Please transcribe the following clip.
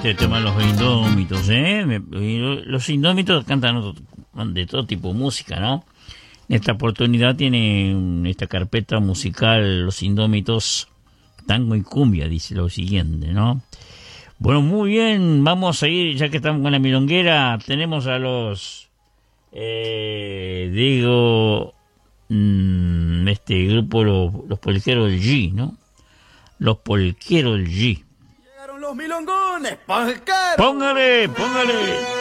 este tema de los Indómitos, Los Indómitos cantan de todo tipo de música, ¿no? En esta oportunidad tienen esta carpeta musical Los Indómitos, tango y cumbia, dice lo siguiente, ¿no? Bueno, muy bien, vamos a ir, ya que estamos con la milonguera, tenemos a los, este grupo, los polqueros del G, ¿no? Los polqueros del G. Llegaron los milongones, polqueros. Póngale.